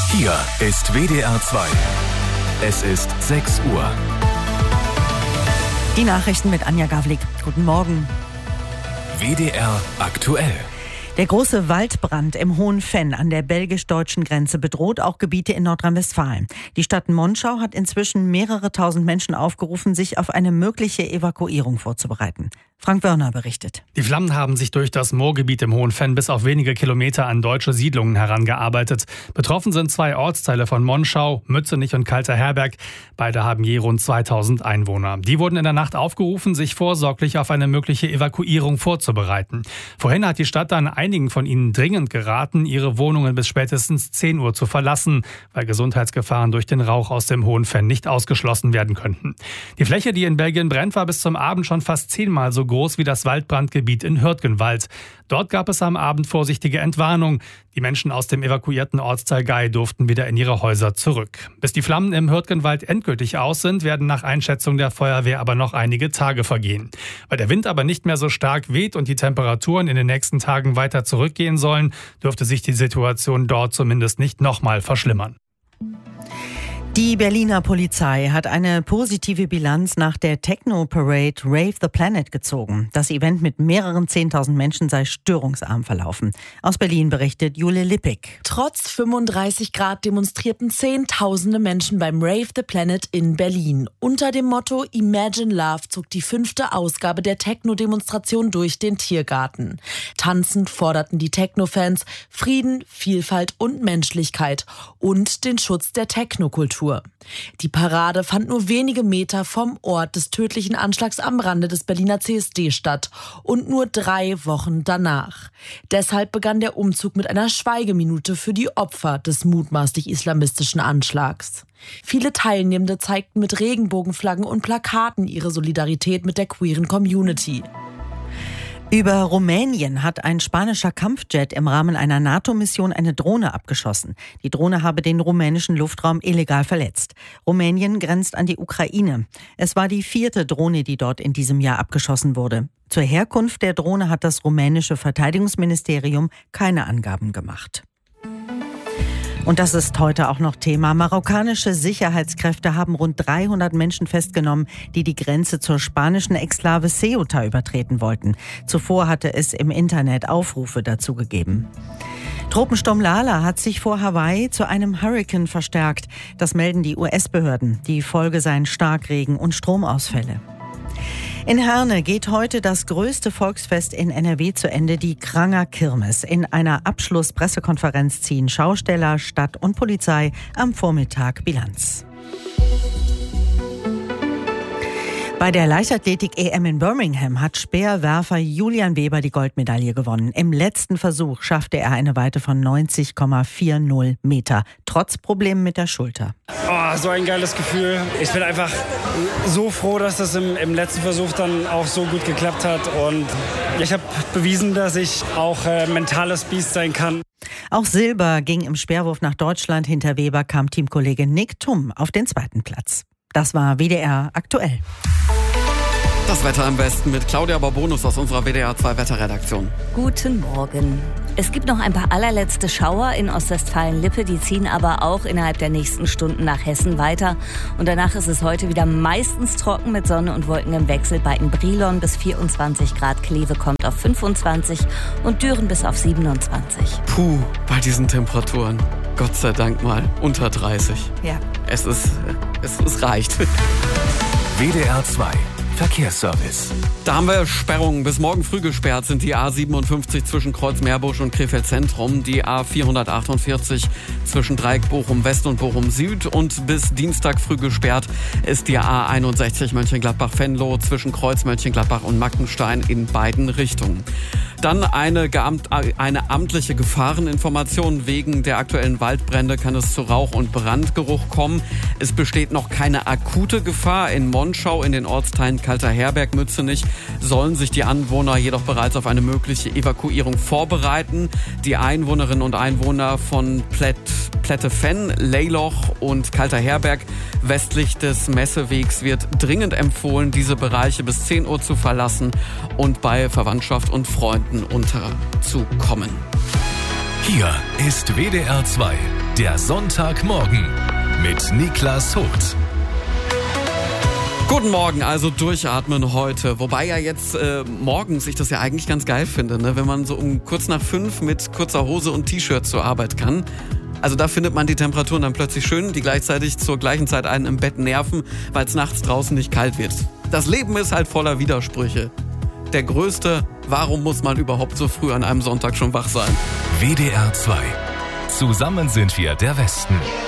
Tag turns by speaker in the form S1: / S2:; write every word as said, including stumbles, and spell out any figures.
S1: Hier ist W D R zwei. Es ist sechs Uhr.
S2: Die Nachrichten mit Anja Gawlik. Guten Morgen.
S1: W D R aktuell.
S2: Der große Waldbrand im Hohen Venn an der belgisch-deutschen Grenze bedroht auch Gebiete in Nordrhein-Westfalen. Die Stadt Monschau hat inzwischen mehrere tausend Menschen aufgerufen, sich auf eine mögliche Evakuierung vorzubereiten. Frank Wörner berichtet.
S3: Die Flammen haben sich durch das Moorgebiet im Hohen Venn bis auf wenige Kilometer an deutsche Siedlungen herangearbeitet. Betroffen sind zwei Ortsteile von Monschau, Mützenich und Kalter Herberg. Beide haben je rund zweitausend Einwohner. Die wurden in der Nacht aufgerufen, sich vorsorglich auf eine mögliche Evakuierung vorzubereiten. Vorhin hat die Stadt dann einigen von ihnen dringend geraten, ihre Wohnungen bis spätestens zehn Uhr zu verlassen, weil Gesundheitsgefahren durch den Rauch aus dem Hohen Venn nicht ausgeschlossen werden könnten. Die Fläche, die in Belgien brennt, war bis zum Abend schon fast zehnmal so groß wie das Waldbrandgebiet in Hürtgenwald. Dort gab es am Abend vorsichtige Entwarnung. Die Menschen aus dem evakuierten Ortsteil Gei durften wieder in ihre Häuser zurück. Bis die Flammen im Hürtgenwald endgültig aus sind, werden nach Einschätzung der Feuerwehr aber noch einige Tage vergehen. Weil der Wind aber nicht mehr so stark weht und die Temperaturen in den nächsten Tagen weiter zurückgehen sollen, dürfte sich die Situation dort zumindest nicht nochmal verschlimmern.
S2: Die Berliner Polizei hat eine positive Bilanz nach der Techno-Parade Rave the Planet gezogen. Das Event mit mehreren zehntausend Menschen sei störungsarm verlaufen. Aus Berlin berichtet Jule Lippig.
S4: Trotz fünfunddreißig Grad demonstrierten Zehntausende Menschen beim Rave the Planet in Berlin. Unter dem Motto Imagine Love zog die fünfte Ausgabe der Techno-Demonstration durch den Tiergarten. Tanzend forderten die Techno-Fans Frieden, Vielfalt und Menschlichkeit und den Schutz der Techno-Kultur. Die Parade fand nur wenige Meter vom Ort des tödlichen Anschlags am Rande des Berliner C S D statt und nur drei Wochen danach. Deshalb begann der Umzug mit einer Schweigeminute für die Opfer des mutmaßlich islamistischen Anschlags. Viele Teilnehmende zeigten mit Regenbogenflaggen und Plakaten ihre Solidarität mit der queeren Community.
S2: Über Rumänien hat ein spanischer Kampfjet im Rahmen einer NATO-Mission eine Drohne abgeschossen. Die Drohne habe den rumänischen Luftraum illegal verletzt. Rumänien grenzt an die Ukraine. Es war die vierte Drohne, die dort in diesem Jahr abgeschossen wurde. Zur Herkunft der Drohne hat das rumänische Verteidigungsministerium keine Angaben gemacht. Und das ist heute auch noch Thema. Marokkanische Sicherheitskräfte haben rund dreihundert Menschen festgenommen, die die Grenze zur spanischen Exklave Ceuta übertreten wollten. Zuvor hatte es im Internet Aufrufe dazu gegeben. Tropensturm Lala hat sich vor Hawaii zu einem Hurrikan verstärkt. Das melden die U S-Behörden. Die Folge seien Starkregen und Stromausfälle. In Herne geht heute das größte Volksfest in N R W zu Ende, die Kranger Kirmes. In einer Abschlusspressekonferenz ziehen Schausteller, Stadt und Polizei am Vormittag Bilanz. Bei der Leichtathletik-E M in Birmingham hat Speerwerfer Julian Weber die Goldmedaille gewonnen. Im letzten Versuch schaffte er eine Weite von neunzig Komma vierzig Meter, trotz Problemen mit der Schulter.
S5: Oh, so ein geiles Gefühl. Ich bin einfach so froh, dass das im, im letzten Versuch dann auch so gut geklappt hat. Und ich habe bewiesen, dass ich auch äh, mentales Biest sein kann.
S2: Auch Silber ging im Speerwurf nach Deutschland. Hinter Weber kam Teamkollege Nick Thum auf den zweiten Platz. Das war W D R aktuell.
S6: Das Wetter am besten mit Claudia Barbonus aus unserer W D R zwei Wetterredaktion.
S7: Guten Morgen. Es gibt noch ein paar allerletzte Schauer in Ostwestfalen-Lippe, die ziehen aber auch innerhalb der nächsten Stunden nach Hessen weiter. Und danach ist es heute wieder meistens trocken mit Sonne und Wolken im Wechsel bei Brilon bis vierundzwanzig Grad, Kleve kommt auf fünfundzwanzig und Düren bis auf siebenundzwanzig.
S6: Puh, bei diesen Temperaturen. Gott sei Dank mal unter dreißig.
S2: Ja.
S6: Es ist, es, es reicht.
S1: W D R zwei Verkehrsservice.
S6: Da haben wir Sperrungen. Bis morgen früh gesperrt sind die A siebenundfünfzig zwischen Kreuz-Meerbusch und Krefeld Zentrum, die A vierhundertachtundvierzig zwischen Dreieck Bochum West und Bochum Süd und bis Dienstag früh gesperrt ist die A einundsechzig Mönchengladbach-Venlo zwischen Kreuz Mönchengladbach und Mackenstein in beiden Richtungen. Dann eine, geamt, eine amtliche Gefahreninformation. Wegen der aktuellen Waldbrände kann es zu Rauch- und Brandgeruch kommen. Es besteht noch keine akute Gefahr. In Monschau, in den Ortsteilen Kalter Herberg, Mützenich, sollen sich die Anwohner jedoch bereits auf eine mögliche Evakuierung vorbereiten. Die Einwohnerinnen und Einwohner von Plätt, Plätte-Venn, Leyloch und Kalter Herberg westlich des Messewegs wird dringend empfohlen, diese Bereiche bis zehn Uhr zu verlassen und bei Verwandtschaft und Freunden unterzukommen.
S1: Hier ist W D R zwei. Der Sonntagmorgen mit Niklas Vogt.
S6: Guten Morgen, also durchatmen heute. Wobei ja jetzt äh, morgens ich das ja eigentlich ganz geil finde, ne? Wenn man so um kurz nach fünf mit kurzer Hose und T-Shirt zur Arbeit kann. Also da findet man die Temperaturen dann plötzlich schön, die gleichzeitig zur gleichen Zeit einen im Bett nerven, weil es nachts draußen nicht kalt wird. Das Leben ist halt voller Widersprüche. Der größte, warum muss man überhaupt so früh an einem Sonntag schon wach sein?
S1: W D R zwei. Zusammen sind wir der Westen.